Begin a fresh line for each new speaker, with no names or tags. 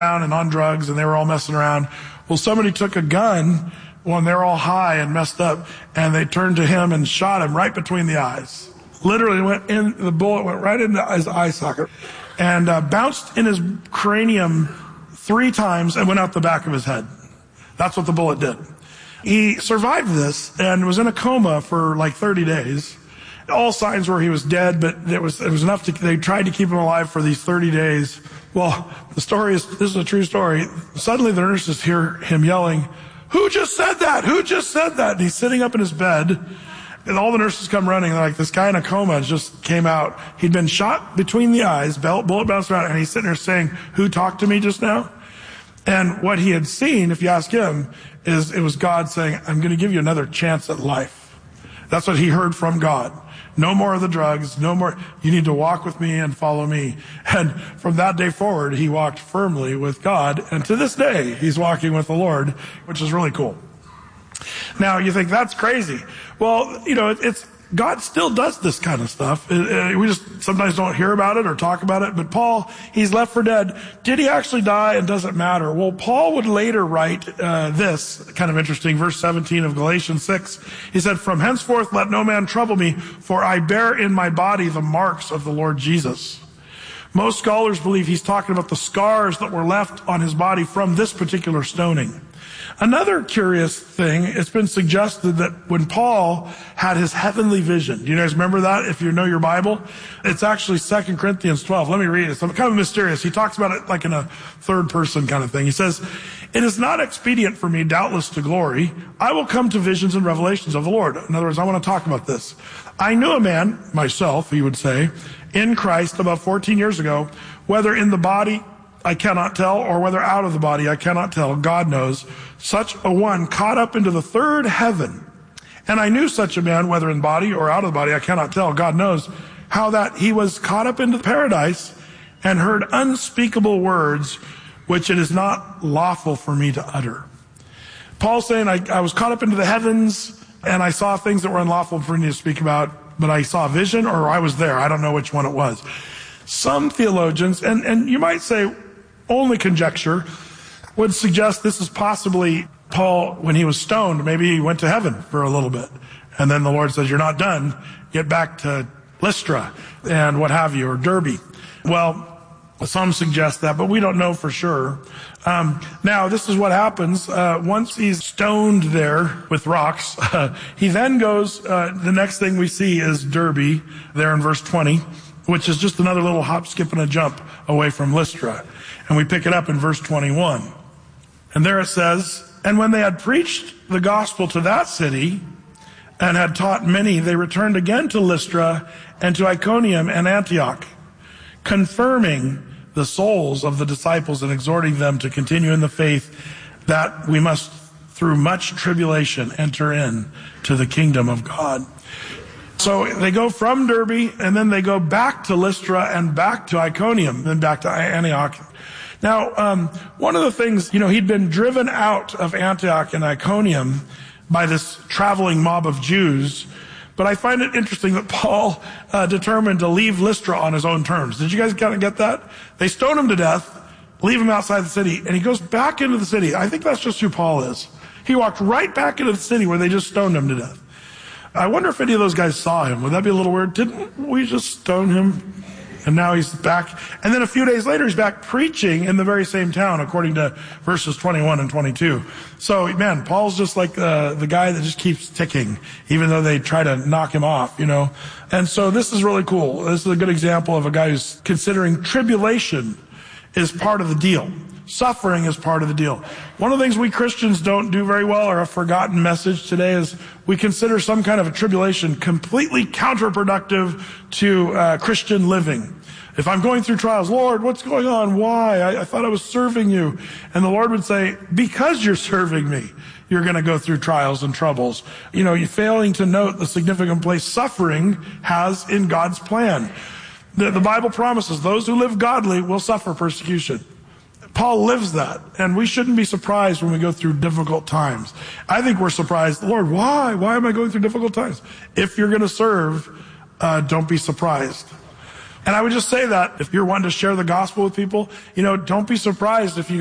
around and on drugs, and they were all messing around. Well, somebody took a gun when they were all high and messed up, and they turned to him and shot him right between the eyes. Literally the bullet went right into his eye socket and bounced in his cranium 3 times and went out the back of his head. That's what the bullet did. He survived this and was in a coma for like 30 days. All signs were he was dead, but it was enough they tried to keep him alive for these 30 days. Well, this is a true story. Suddenly the nurses hear him yelling, "Who just said that? Who just said that?" And he's sitting up in his bed, and all the nurses come running. They're like, this guy in a coma just came out. He'd been shot between the eyes, bullet bounced around, and he's sitting there saying, "Who talked to me just now?" And what he had seen, if you ask him, is it was God saying, "I'm going to give you another chance at life." That's what he heard from God. No more of the drugs, no more. You need to walk with me and follow me. And from that day forward, he walked firmly with God. And to this day, he's walking with the Lord, which is really cool. Now, you think that's crazy. Well, God still does this kind of stuff. We just sometimes don't hear about it or talk about it. But Paul, he's left for dead. Did he actually die? It doesn't matter. Well, Paul would later write this, kind of interesting, verse 17 of Galatians 6. He said, "From henceforth let no man trouble me, for I bear in my body the marks of the Lord Jesus." Most scholars believe he's talking about the scars that were left on his body from this particular stoning. Another curious thing, it's been suggested that when Paul had his heavenly vision, do you guys remember that if you know your Bible? It's actually 2 Corinthians 12. Let me read it. It's kind of mysterious. He talks about it like in a third person kind of thing. He says, "It is not expedient for me, doubtless, to glory. I will come to visions and revelations of the Lord." In other words, I want to talk about this. "I knew a man," myself, he would say, "in Christ about 14 years ago, whether in the body I cannot tell, or whether out of the body I cannot tell, God knows, such a one caught up into the third heaven. And I knew such a man, whether in body or out of the body, I cannot tell, God knows, how that he was caught up into paradise and heard unspeakable words, which it is not lawful for me to utter." Paul's saying, I was caught up into the heavens, and I saw things that were unlawful for me to speak about, but I saw a vision, or I was there. I don't know which one it was. Some theologians, and you might say only conjecture, would suggest this is possibly Paul when he was stoned. Maybe he went to heaven for a little bit. And then the Lord says, "You're not done. Get back to Lystra," and what have you, or Derbe. Well, some suggest that, but we don't know for sure. Now, this is what happens. Once he's stoned there with rocks, he then goes, the next thing we see is Derbe, there in verse 20, which is just another little hop, skip, and a jump away from Lystra. And we pick it up in verse 21. And there it says, "And when they had preached the gospel to that city and had taught many, they returned again to Lystra and to Iconium and Antioch, confirming the souls of the disciples and exhorting them to continue in the faith, that we must through much tribulation enter in to the kingdom of God." So they go from Derbe, and then they go back to Lystra and back to Iconium, then back to Antioch. Now, one of the things, he'd been driven out of Antioch and Iconium by this traveling mob of Jews, but I find it interesting that Paul determined to leave Lystra on his own terms. Did you guys kind of get that? They stone him to death, leave him outside the city, and he goes back into the city. I think that's just who Paul is. He walked right back into the city where they just stoned him to death. I wonder if any of those guys saw him. Would that be a little weird? Didn't we just stone him? And now he's back. And then a few days later, he's back preaching in the very same town, according to verses 21 and 22. So, man, Paul's just like the guy that just keeps ticking, even though they try to knock him off, And so this is really cool. This is a good example of a guy who's considering tribulation is part of the deal. Suffering is part of the deal. One of the things we Christians don't do very well, or a forgotten message today, is we consider some kind of a tribulation completely counterproductive to Christian living. If I'm going through trials, "Lord, what's going on? Why? I thought I was serving you." And the Lord would say, "Because you're serving me, you're going to go through trials and troubles." You're failing to note the significant place suffering has in God's plan. The Bible promises those who live godly will suffer persecution. Paul lives that, and we shouldn't be surprised when we go through difficult times. I think we're surprised, "Lord, why? Why am I going through difficult times?" If you're going to serve, don't be surprised. And I would just say that if you're wanting to share the gospel with people, don't be surprised if you